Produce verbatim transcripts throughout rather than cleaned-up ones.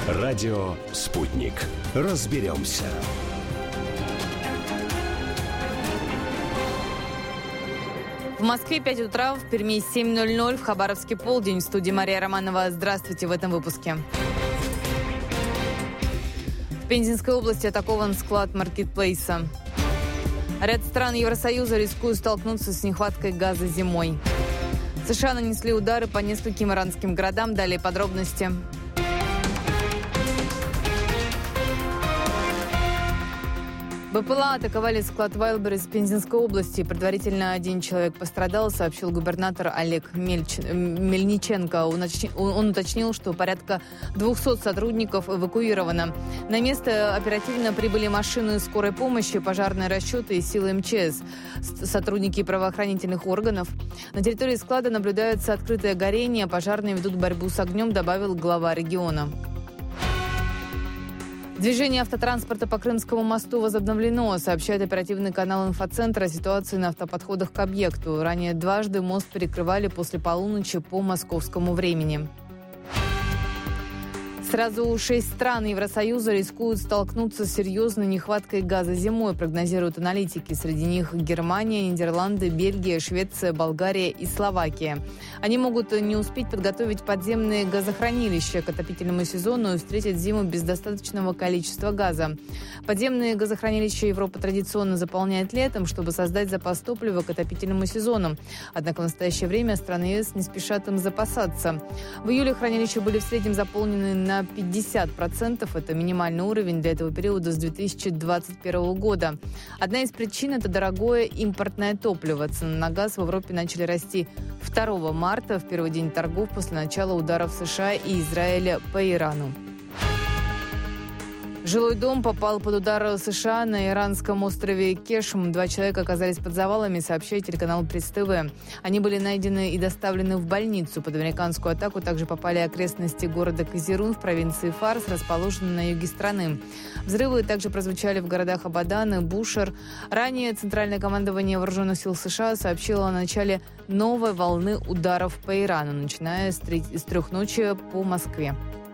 Радио «Спутник». Разберемся. В Москве пять утра, в Перми семь ноль ноль, в Хабаровске полдень. В студии Мария Романова. Здравствуйте в этом выпуске. В Пензенской области атакован склад маркетплейса. Ряд стран Евросоюза рискуют столкнуться с нехваткой газа зимой. США нанесли удары по нескольким иранским городам. Далее подробности. БПЛА атаковали склад Вайлберрис в Пензенской области. Предварительно один человек пострадал, сообщил губернатор Олег Мельч... Мельниченко. Он, оч... Он уточнил, что порядка двухсот сотрудников эвакуировано. На место оперативно прибыли машины скорой помощи, пожарные расчеты и силы МЧС. Сотрудники правоохранительных органов. На территории склада наблюдается открытое горение. Пожарные ведут борьбу с огнем, добавил глава региона. Движение автотранспорта по Крымскому мосту возобновлено, сообщает оперативный канал инфоцентра о ситуации на автоподходах к объекту. Ранее дважды мост перекрывали после полуночи по московскому времени. Сразу шесть стран Евросоюза рискуют столкнуться с серьезной нехваткой газа зимой, прогнозируют аналитики. Среди них Германия, Нидерланды, Бельгия, Швеция, Болгария и Словакия. Они могут не успеть подготовить подземные газохранилища к отопительному сезону и встретить зиму без достаточного количества газа. Подземные газохранилища Европа традиционно заполняет летом, чтобы создать запас топлива к отопительному сезону. Однако в настоящее время страны ЕС не спешат им запасаться. В июле хранилища были в среднем заполнены на пятьдесят процентов. Это минимальный уровень для этого периода с две тысячи двадцать первого года. Одна из причин – это дорогое импортное топливо. Цены на газ в Европе начали расти второго марта, в первый день торгов после начала ударов США и Израиля по Ирану. Жилой дом попал под удар США на иранском острове Кешм. Два человека оказались под завалами, сообщает телеканал Пресс-ТВ. Они были найдены и доставлены в больницу. Под американскую атаку также попали окрестности города Козерун в провинции Фарс, расположенной на юге страны. Взрывы также прозвучали в городах Абадан и Бушер. Ранее Центральное командование Вооруженных сил США сообщило о начале новой волны ударов по Ирану, начиная с трех ночи по Москве.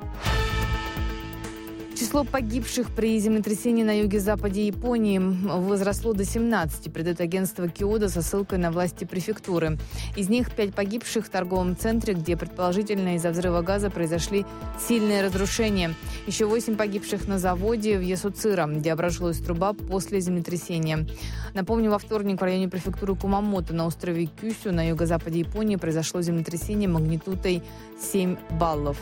Число погибших при землетрясении на юге-западе Японии возросло до семнадцати, придает агентство Киодо со ссылкой на власти префектуры. Из них пять погибших в торговом центре, где предположительно из-за взрыва газа произошли сильные разрушения. Еще восемь погибших на заводе в Ясуциро, где обрушилась труба после землетрясения. Напомню, во вторник в районе префектуры Кумамото на острове Кюсю на юго-западе Японии произошло землетрясение магнитудой семь баллов.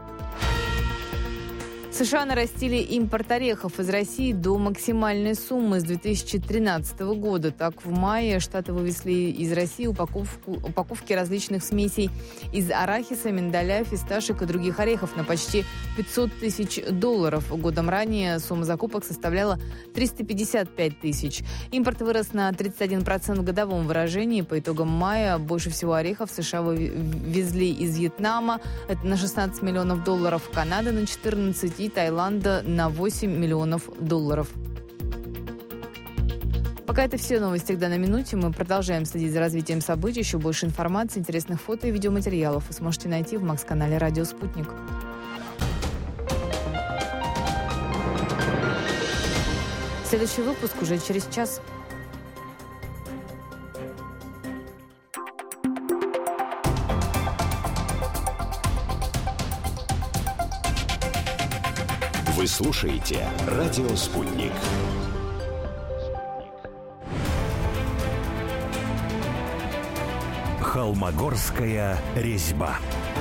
США нарастили импорт орехов из России до максимальной суммы с две тысячи тринадцатого года. Так, в мае Штаты вывезли из России упаковку, упаковки различных смесей из арахиса, миндаля, фисташек и других орехов на почти пятьсот тысяч долларов. Годом ранее сумма закупок составляла триста пятьдесят пять тысяч. Импорт вырос на тридцать один процент в годовом выражении. По итогам мая больше всего орехов США везли из Вьетнама. Это на шестнадцать миллионов долларов, Канады на четырнадцать и Таиланда на восемь миллионов долларов. Пока это все новости к данной минуте. Мы продолжаем следить за развитием событий. Еще больше информации, интересных фото и видеоматериалов вы сможете найти в Макс-канале «Радио Спутник». Следующий выпуск уже через час. Вы слушаете «Радио Спутник». Холмогорская резьба.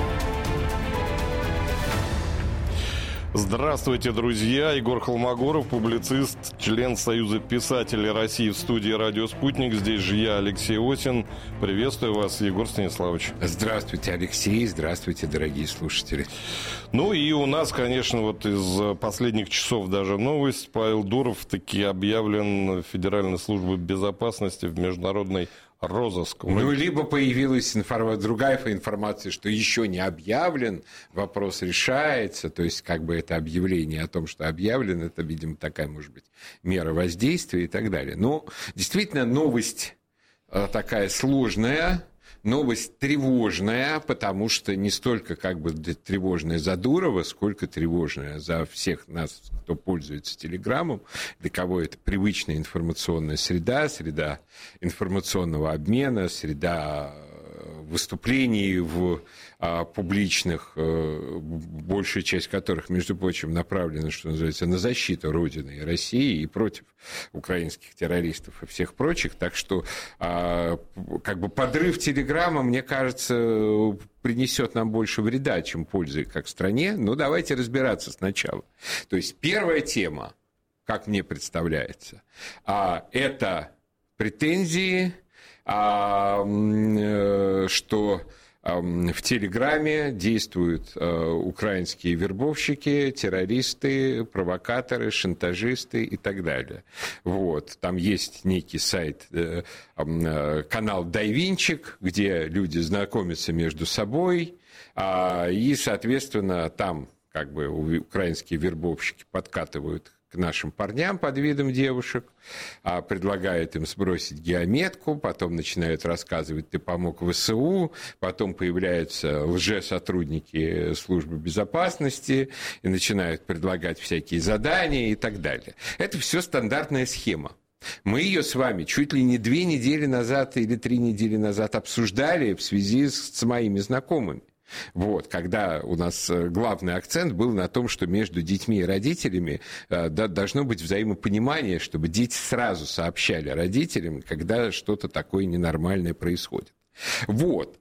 Здравствуйте, друзья. Егор Холмогоров, публицист, член Союза писателей России в студии «Радио Спутник». Здесь же я, Алексей Осин. Приветствую вас, Егор Станиславович. Здравствуйте, Алексей. Здравствуйте, дорогие слушатели. Ну и у нас, конечно, вот из последних часов даже новость. Павел Дуров таки объявлен Федеральной службой безопасности в международной розыск. Ну, либо появилась информация, другая информация, что еще не объявлен, вопрос решается, то есть как бы это объявление о том, что объявлен, это, видимо, такая, может быть, мера воздействия и так далее. Но действительно новость такая сложная, новость тревожная, потому что не столько как бы тревожная за Дурова, сколько тревожная за всех нас, кто пользуется Телеграмом, для кого это привычная информационная среда, среда информационного обмена, среда выступлений в а, публичных, а, большая часть которых, между прочим, направлена, что называется, на защиту Родины и России и против украинских террористов и всех прочих. Так что а, как бы подрыв Телеграма, мне кажется, принесет нам больше вреда, чем пользы как стране. Но давайте разбираться сначала. То есть первая тема, как мне представляется, а, это претензии, А, что в Телеграме действуют украинские вербовщики, террористы, провокаторы, шантажисты и так далее. Вот. Там есть некий сайт, канал Дайвинчик, где люди знакомятся между собой, и, соответственно, там как бы украинские вербовщики подкатывают к нашим парням под видом девушек, а предлагает им сбросить геометку, потом начинают рассказывать: ты помог ВСУ, потом появляются лжесотрудники службы безопасности и начинают предлагать всякие задания и так далее. Это все стандартная схема. Мы ее с вами чуть ли не две недели назад или три недели назад обсуждали в связи с, с моими знакомыми. Вот, когда у нас главный акцент был на том, что между детьми и родителями да, должно быть взаимопонимание, чтобы дети сразу сообщали родителям, когда что-то такое ненормальное происходит. Вот.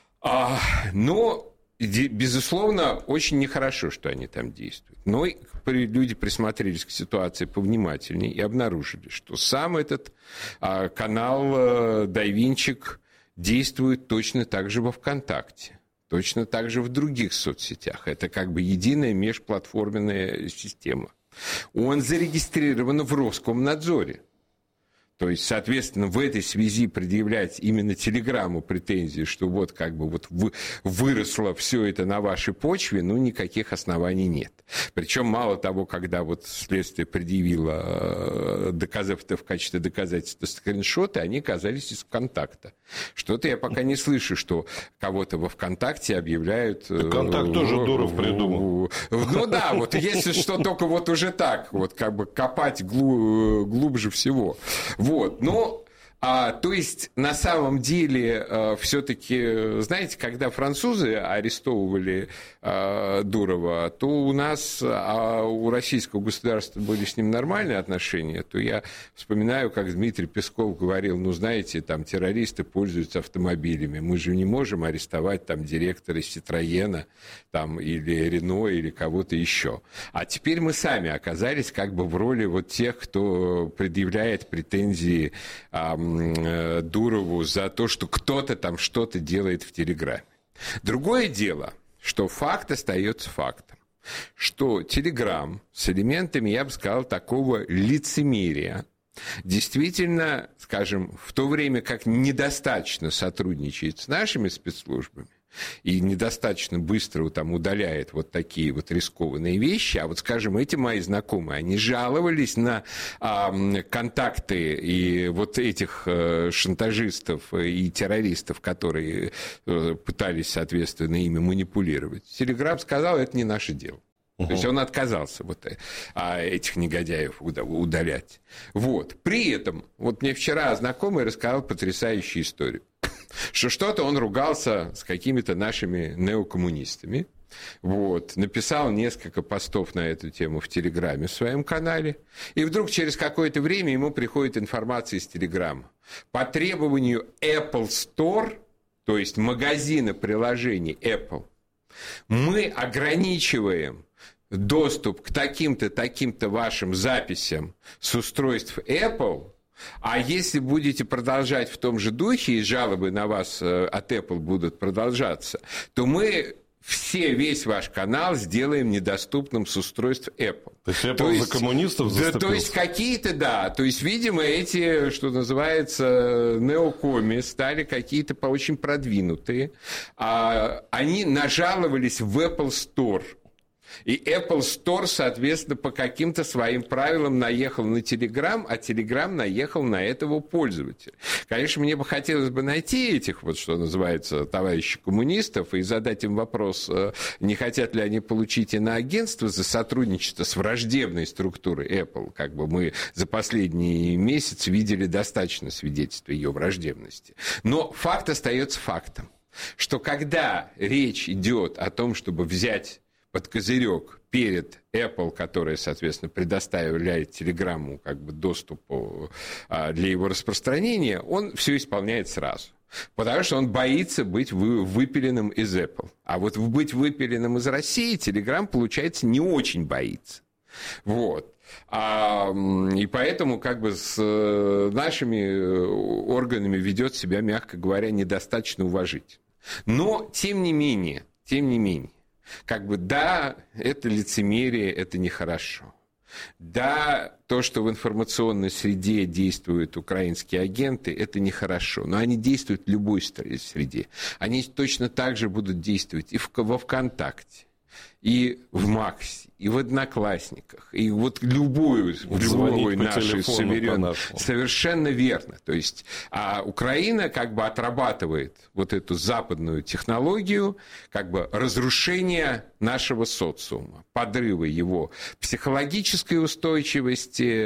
А, но, безусловно, очень нехорошо, что они там действуют. Но люди присмотрелись к ситуации повнимательнее и обнаружили, что сам этот а, канал а, Дайвинчик действует точно так же во ВКонтакте. Точно так же в других соцсетях. Это как бы единая межплатформенная система. Он зарегистрирован в Роскомнадзоре. То есть, соответственно, в этой связи предъявлять именно Телеграмму претензии, что вот как бы вот выросло все это на вашей почве, ну, никаких оснований нет. Причем, мало того, когда вот следствие предъявило, доказав это в качестве доказательства скриншоты, они оказались из ВКонтакта. Что-то я пока не слышу, что кого-то во ВКонтакте объявляют... ВКонтакт тоже Дуров придумал. Ну да, вот если что, только вот уже так, вот как бы копать глубже всего. Вот, но, а, то есть, на самом деле, а, все-таки, знаете, когда французы арестовывали а, Дурова, то у нас, а у российского государства были с ним нормальные отношения, то я вспоминаю, как Дмитрий Песков говорил: ну, знаете, там террористы пользуются автомобилями, мы же не можем арестовать там директора Ситроена там, или Рено, или кого-то еще. А теперь мы сами оказались как бы в роли вот тех, кто предъявляет претензии а, Дурову за то, что кто-то там что-то делает в Телеграме. Другое дело, что факт остается фактом, что Телеграм с элементами, я бы сказал, такого лицемерия действительно, скажем, в то время как недостаточно сотрудничает с нашими спецслужбами и недостаточно быстро там удаляет вот такие вот рискованные вещи, а вот, скажем, эти мои знакомые, они жаловались на а, контакты и вот этих а, шантажистов и террористов, которые а, пытались, соответственно, ими манипулировать. Телеграм сказал: это не наше дело. Uh-huh. То есть он отказался вот, а, этих негодяев удалять. Вот. При этом, вот мне вчера знакомый рассказал потрясающую историю, что что-то он ругался с какими-то нашими неокоммунистами. Вот. Написал несколько постов на эту тему в Телеграме в своем канале. И вдруг через какое-то время ему приходит информация из Телеграма. По требованию Apple Store, то есть магазина приложений Apple, мы ограничиваем доступ к таким-то, таким-то вашим записям с устройств Apple, а если будете продолжать в том же духе, и жалобы на вас от Apple будут продолжаться, то мы все, весь ваш канал сделаем недоступным с устройств Apple. То есть Apple то есть, за коммунистов заступился? Да, то есть какие-то, да. То есть, видимо, эти, что называется, неокоми стали какие-то очень продвинутые. А, они нажаловались в Apple Store. И Apple Store, соответственно, по каким-то своим правилам наехал на Telegram, а Telegram наехал на этого пользователя. Конечно, мне бы хотелось бы найти этих, вот что называется, товарищей коммунистов и задать им вопрос, не хотят ли они получить иноагентство за сотрудничество с враждебной структурой Apple. Как бы мы за последний месяц видели достаточно свидетельств ее враждебности. Но факт остается фактом, что когда речь идет о том, чтобы взять под козырек перед Apple, которая, соответственно, предоставляет Телеграмму как бы доступ для его распространения, он все исполняет сразу. Потому что он боится быть выпиленным из Apple. А вот быть выпиленным из России Telegram, получается, не очень боится. Вот. А, и поэтому как бы с нашими органами ведет себя, мягко говоря, недостаточно уважительно. Но, тем не менее, тем не менее, как бы, да, это лицемерие, это нехорошо. Да, то, что в информационной среде действуют украинские агенты, это нехорошо. Но они действуют в любой среде. Они точно так же будут действовать и в, во ВКонтакте, и в Максе, и в Одноклассниках, и вот любую, в любой нашей суверенной. Совершенно верно. То есть а Украина как бы отрабатывает вот эту западную технологию как бы разрушения нашего социума, подрыва его психологической устойчивости,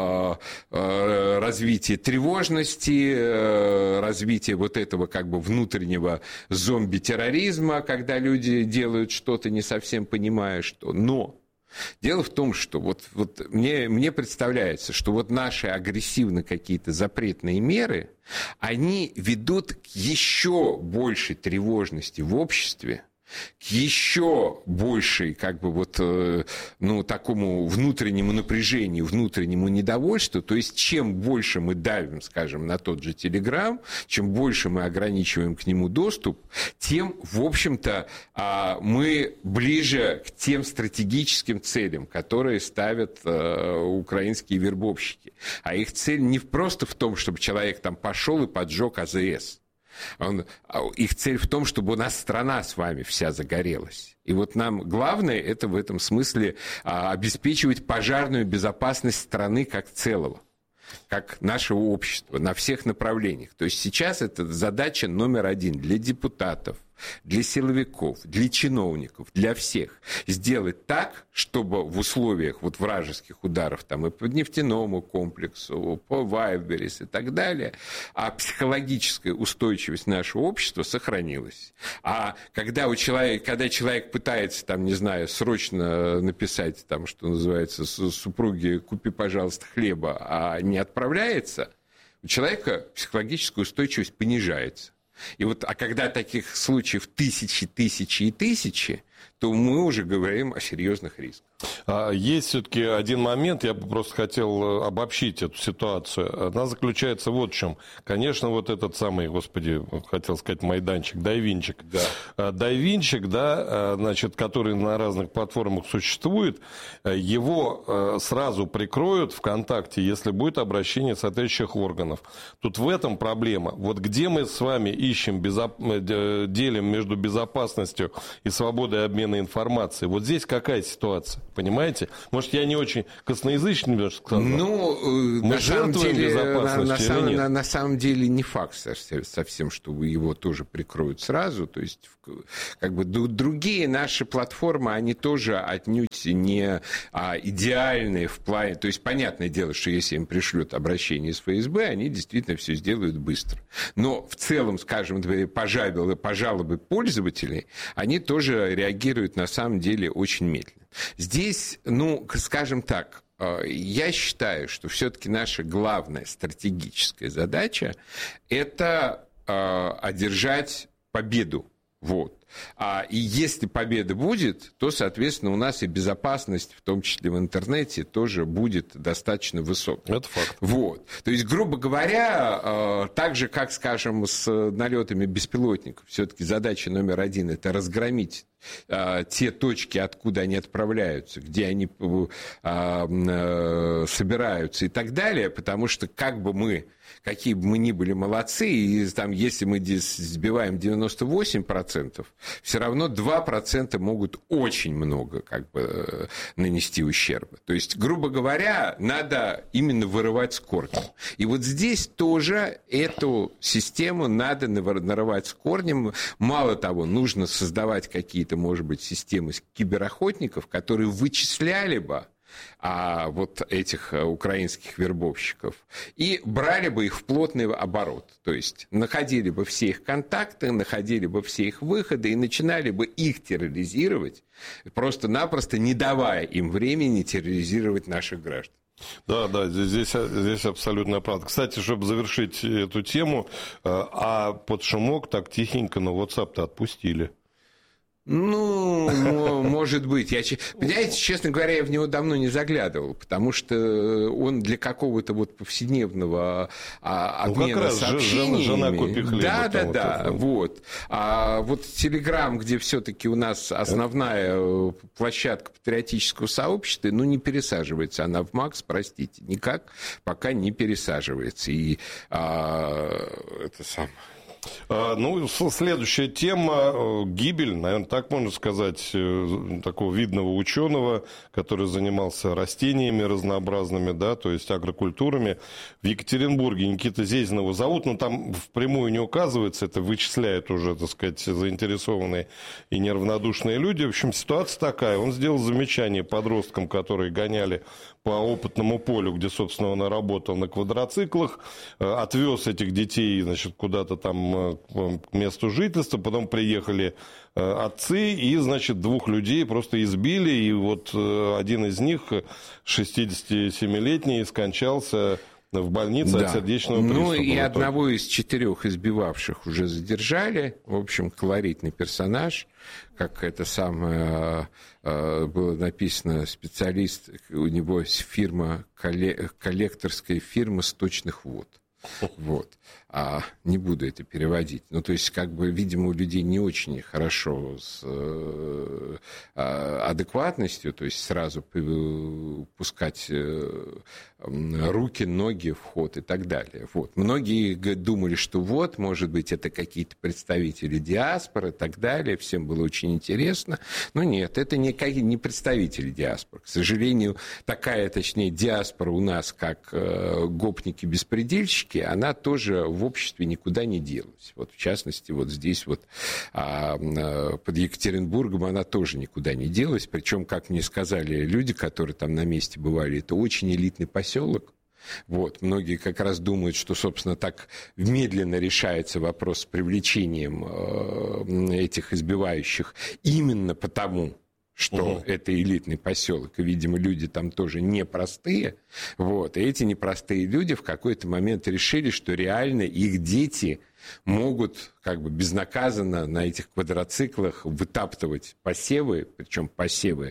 развития тревожности, развития вот этого как бы внутреннего зомби-терроризма, когда люди делают что-то, не совсем понимая, что. Но дело в том, что вот, вот мне, мне представляется, что вот наши агрессивно какие-то запретные меры, они ведут к еще большей тревожности в обществе, к еще большей, как бы вот, ну, такому внутреннему напряжению, внутреннему недовольству. То есть, чем больше мы давим, скажем, на тот же Telegram, чем больше мы ограничиваем к нему доступ, тем, в общем-то, мы ближе к тем стратегическим целям, которые ставят украинские вербовщики. А их цель не просто в том, чтобы человек там пошел и поджег АЗС. Он, их цель в том, чтобы у нас страна с вами вся загорелась. И вот нам главное это в этом смысле а, обеспечивать пожарную безопасность страны как целого, как нашего общества на всех направлениях. То есть сейчас это задача номер один для депутатов, для силовиков, для чиновников, для всех. Сделать так, чтобы в условиях вот вражеских ударов там, и по нефтяному комплексу, по Вайлдберрис и так далее, а психологическая устойчивость нашего общества сохранилась. А когда, у человека, когда человек пытается, там, не знаю, срочно написать, там, что называется, супруге «купи, пожалуйста, хлеба», а не отправляется, у человека психологическая устойчивость понижается. И вот, а когда таких случаев тысячи, тысячи и тысячи, то мы уже говорим о серьезных рисках. Есть все-таки один момент, я бы просто хотел обобщить эту ситуацию. Она заключается вот в чем. Конечно, вот этот самый, господи, хотел сказать, майданчик, дайвинчик. Да. Дайвинчик, да, значит, который на разных платформах существует, его сразу прикроют ВКонтакте, если будет обращение соответствующих органов. Тут в этом проблема. Вот где мы с вами ищем, безоп... делим между безопасностью и свободой обмена информацией, вот здесь какая ситуация? Понимаете? Может, я не очень косноязычный немножко сказал? Ну, мы на самом деле, на, на, самом, на, на самом деле не факт совсем, что его тоже прикроют сразу. То есть, как бы другие наши платформы, они тоже отнюдь не а, идеальные в плане. То есть, понятное дело, что если им пришлют обращение из эф эс бэ, они действительно все сделают быстро. Но в целом, скажем, по жалобе, по жалобе пользователей, они тоже реагируют на самом деле очень медленно. Здесь, ну, скажем так, я считаю, что все-таки наша главная стратегическая задача – это одержать победу. Вот. А, и если победа будет, то, соответственно, у нас и безопасность, в том числе в интернете, тоже будет достаточно высокой. Это факт. Вот. То есть, грубо говоря, так же, как, скажем, с налетами беспилотников, все-таки задача номер один – это разгромить те точки, откуда они отправляются, где они собираются и так далее, потому что как бы мы, какие бы мы ни были молодцы, и там, если мы сбиваем девяносто восемь процентов все равно два процента могут очень много как бы нанести ущерба. То есть, грубо говоря, надо именно вырывать с корнем. И вот здесь тоже эту систему надо нарывать с корнем. Мало того, нужно создавать какие-то, может быть, системы киберохотников, которые вычисляли бы а вот этих украинских вербовщиков, и брали бы их в плотный оборот. То есть находили бы все их контакты, находили бы все их выходы и начинали бы их терроризировать, просто-напросто не давая им времени терроризировать наших граждан. Да, да, здесь, здесь абсолютно правда. Кстати, чтобы завершить эту тему, а под шумок так тихенько на WhatsApp-то отпустили. Ну, может быть. Я, понимаете, честно говоря, я в него давно не заглядывал, потому что он для какого-то вот повседневного обмена ну, как раз сообщениями... Жена, жена купи хлеба. Да, да, да, вот, вот. А вот Телеграм, где все-таки у нас основная площадка патриотического сообщества, ну, не пересаживается она в Макс, простите, никак пока не пересаживается. И а, это самое... Ну, следующая тема – гибель, наверное, так можно сказать, такого видного ученого, который занимался растениями разнообразными, да, то есть агрокультурами. В Екатеринбурге Никита Зезин его зовут, но там впрямую не указывается, это вычисляют уже, так сказать, заинтересованные и неравнодушные люди. В общем, ситуация такая. Он сделал замечание подросткам, которые гоняли по опытному полю, где, собственно, он работал на квадроциклах, отвез этих детей, значит, куда-то там к месту жительства, потом приехали отцы и, значит, двух людей просто избили, и вот один из них, шестидесятисемилетний, скончался в больнице да. от сердечного приступа. Ну и одного из четырех избивавших уже задержали. В общем, колоритный персонаж, как это самое было написано, специалист, у него фирма, коллекторская фирма сточных вод. Вот. А не буду это переводить. Ну, то есть, как бы, видимо, у людей не очень хорошо с э, адекватностью, то есть сразу пускать э, руки, ноги в ход и так далее. Вот. Многие думали, что вот, может быть, это какие-то представители диаспоры и так далее. Всем было очень интересно. Но нет, это не, не представители диаспоры. К сожалению, такая, точнее, диаспора у нас, как э, гопники-беспредельщики, она тоже в обществе никуда не делась. Вот, в частности, вот здесь вот а, а, под Екатеринбургом она тоже никуда не делась. Причем, как мне сказали люди, которые там на месте бывали, это очень элитный поселок. Вот. Многие как раз думают, что, собственно, так медленно решается вопрос с привлечением э, этих избивающих именно потому, что угу. это элитный поселок, и, видимо, люди там тоже непростые. Вот. И эти непростые люди в какой-то момент решили, что реально их дети могут как бы безнаказанно на этих квадроциклах вытаптывать посевы, причем посевы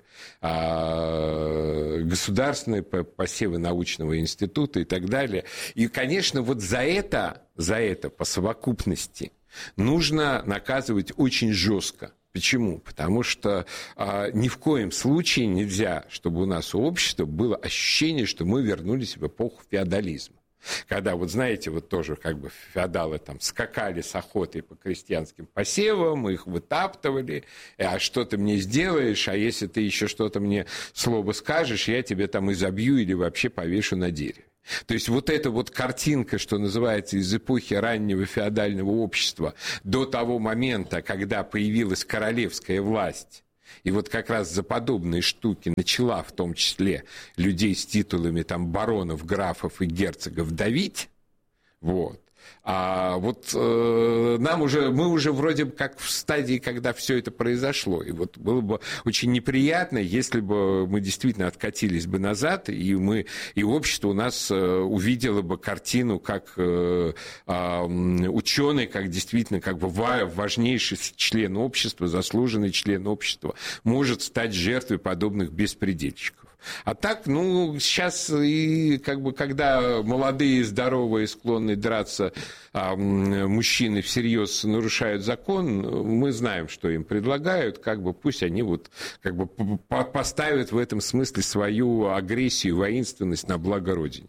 а, государственные, посевы научного института и так далее. И, конечно, вот за это, за это по совокупности нужно наказывать очень жестко. Почему? Потому что а, ни в коем случае нельзя, чтобы у нас у общества было ощущение, что мы вернулись в эпоху феодализма. Когда, вот знаете, вот тоже как бы феодалы там скакали с охотой по крестьянским посевам, их вытаптывали, а что ты мне сделаешь, а если ты еще что-то мне слово скажешь, я тебе там изобью или вообще повешу на дереве. То есть вот эта вот картинка, что называется, из эпохи раннего феодального общества до того момента, когда появилась королевская власть, и вот как раз за подобные штуки начала в том числе людей с титулами там баронов, графов и герцогов давить, вот. А вот э, нам уже, мы уже вроде как в стадии, когда все это произошло. И вот было бы очень неприятно, если бы мы действительно откатились бы назад, и, мы, и общество у нас э, увидело бы картину как э, э, ученый, как действительно как бы важнейший член общества, заслуженный член общества, может стать жертвой подобных беспредельщиков. А так, ну, сейчас, и, как бы, когда молодые, здоровые, склонные драться а, мужчины всерьез нарушают закон, мы знаем, что им предлагают, как бы, пусть они вот, как бы, поставят в этом смысле свою агрессию, воинственность на благо Родине.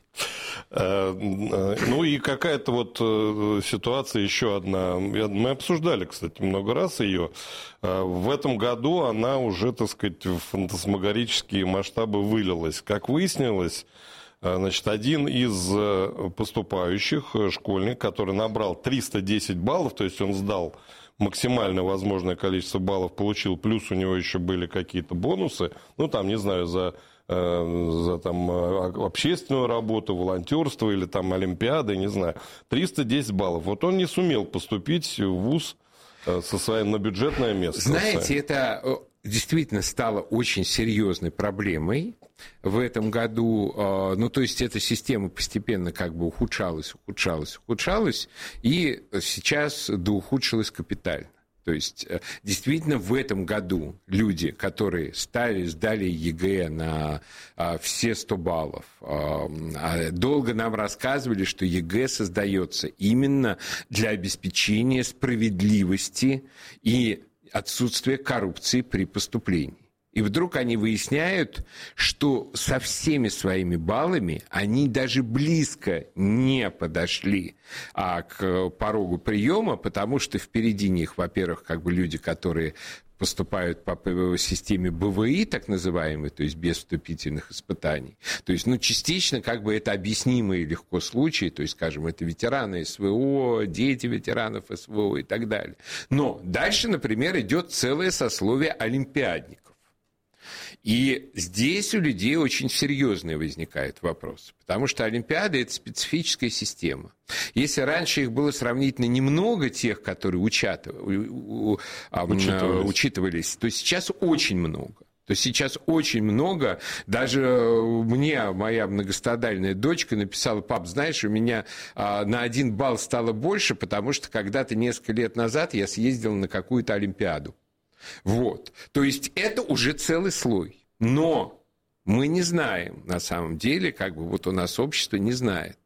Ну и какая-то вот ситуация еще одна. Мы обсуждали, кстати, много раз ее. В этом году она уже, так сказать, в фантасмагорические масштабы вылилась. Как выяснилось, значит, один из поступающих, школьник, который набрал триста десять баллов, то есть он сдал максимальное возможное количество баллов, получил, плюс у него еще были какие-то бонусы, ну там, не знаю, за... за там, общественную работу, волонтерство или там олимпиады, не знаю, триста десять баллов. Вот он не сумел поступить в вуз со своим на бюджетное место. Знаете, это действительно стало очень серьезной проблемой в этом году. Ну, то есть эта система постепенно как бы ухудшалась, ухудшалась, ухудшалась, и сейчас доухудшилась капитально. То есть, действительно, в этом году люди, которые стали, сдали ЕГЭ на а, все сто баллов, а, долго нам рассказывали, что ЕГЭ создается именно для обеспечения справедливости и отсутствия коррупции при поступлении. И вдруг они выясняют, что со всеми своими баллами они даже близко не подошли а, к порогу приема, потому что впереди них, во-первых, как бы люди, которые поступают по системе БВИ, так называемой, то есть без вступительных испытаний. То есть, ну, частично как бы это объяснимые легко случаи, то есть, скажем, это ветераны СВО, дети ветеранов СВО и так далее. Но дальше, например, идет целое сословие олимпиадников. И здесь у людей очень серьезные возникают вопросы, потому что Олимпиада – это специфическая система. Если раньше их было сравнительно немного, тех, которые учитывались, учитывались. учитывались, то сейчас очень много. То есть сейчас очень много, даже мне моя многострадальная дочка написала: пап, знаешь, у меня а, на один балл стало больше, потому что когда-то несколько лет назад я съездил на какую-то Олимпиаду. Вот. То есть это уже целый слой. Но мы не знаем, на самом деле, как бы вот у нас общество не знает,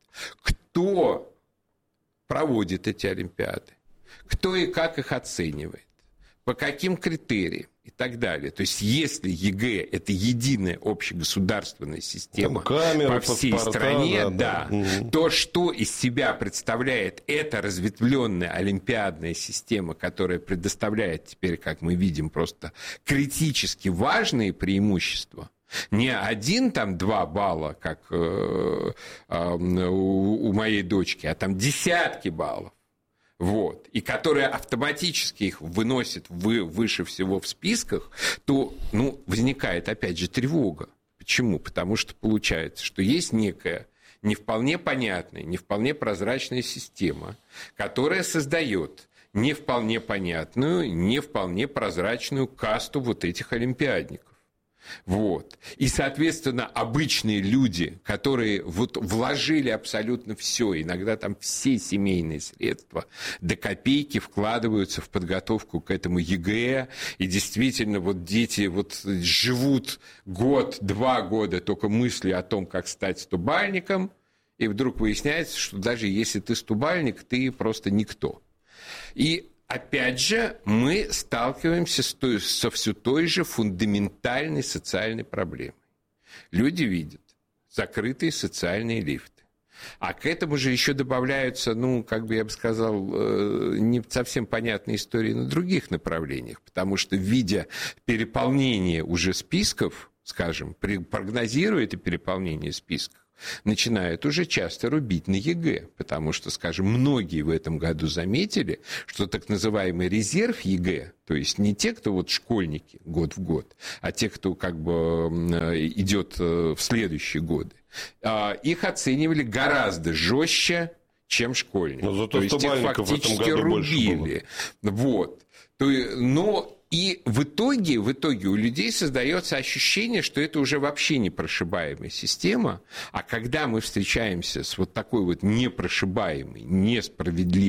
кто проводит эти Олимпиады, кто и как их оценивает, по каким критериям и так далее. То есть если ЕГЭ – это единая общегосударственная система камеры, по всей паспорта, стране, да, да, да. Угу. то, что из себя представляет эта разветвленная олимпиадная система, которая предоставляет теперь, как мы видим, просто критически важные преимущества, не один там два балла, как э, э, у, у моей дочки, а там десятки баллов. Вот, и которая автоматически их выносит вы, выше всего в списках, то, ну, возникает, опять же, тревога. Почему? Потому что получается, что есть некая не вполне понятная, не вполне прозрачная система, которая создает не вполне понятную, не вполне прозрачную касту вот этих олимпиадников. Вот. И, соответственно, обычные люди, которые вот вложили абсолютно все, иногда там все семейные средства до копейки вкладываются в подготовку к этому ЕГЭ, и действительно вот дети вот живут год, два года только мыслью о том, как стать стобальником, и вдруг выясняется, что даже если ты стобальник, ты просто никто. И опять же, мы сталкиваемся с той, со все той же фундаментальной социальной проблемой. Люди видят закрытые социальные лифты. А к этому же еще добавляются, ну, как бы я бы сказал, не совсем понятные истории на других направлениях. Потому что, видя переполнение уже списков, скажем, прогнозируя это переполнение списков, начинают уже часто рубить на ЕГЭ, потому что, скажем, многие в этом году заметили, что так называемый резерв ЕГЭ, то есть не те, кто вот школьники год в год, а те, кто как бы идет в следующие годы, их оценивали гораздо жестче, чем школьников. Но зато то есть их фактически рубили. Вот. То, но и в итоге, в итоге у людей создается ощущение, что это уже вообще непрошибаемая система, а когда мы встречаемся с вот такой вот непрошибаемой, несправедливой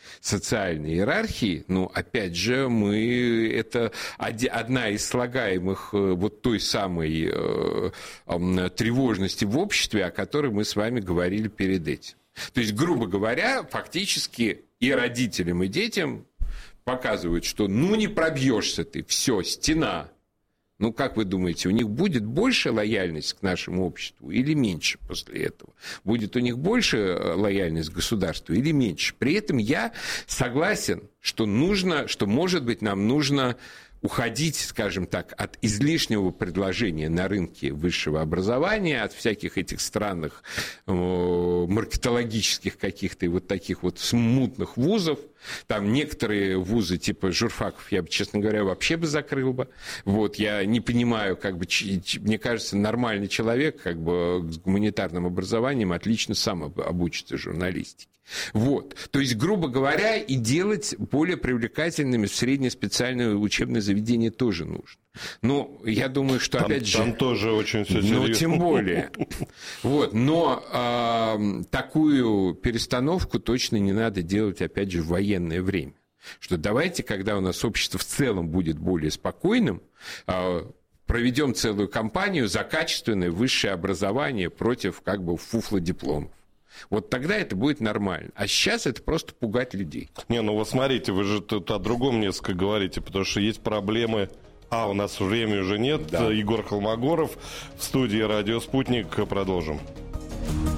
социальной иерархии, ну, опять же, мы, это одна из слагаемых вот той самой э, э, тревожности в обществе, о которой мы с вами говорили перед этим. То есть, грубо говоря, фактически и родителям, и детям показывают, что ну не пробьешься ты, все, стена. Ну, как вы думаете, у них будет больше лояльность к нашему обществу или меньше после этого? Будет у них больше лояльность к государству или меньше? При этом я согласен, что нужно, что, может быть, нам нужно уходить, скажем так, от излишнего предложения на рынке высшего образования, от всяких этих странных э, маркетологических каких-то и вот таких вот смутных вузов. Там некоторые вузы типа журфаков я бы, честно говоря, вообще бы закрыл бы. Вот, я не понимаю, как бы, ч, ч, мне кажется, нормальный человек как бы с гуманитарным образованием отлично сам обучится журналистике. Вот. То есть, грубо говоря, и делать более привлекательными среднее специальное учебное заведение тоже нужно. Но я думаю, что, там, опять же... Там тоже очень все серьезно. Ну, тем более. Вот. Но э, такую перестановку точно не надо делать, опять же, в военное время. Что давайте, когда у нас общество в целом будет более спокойным, э, проведем целую кампанию за качественное высшее образование против как бы фуфло-дипломов. Вот тогда это будет нормально. А сейчас это просто пугать людей. Не, ну вот смотрите, вы же тут о другом несколько говорите, потому что есть проблемы... А, у нас времени уже нет. Да. Егор Холмогоров в студии «Радио Спутник». Продолжим.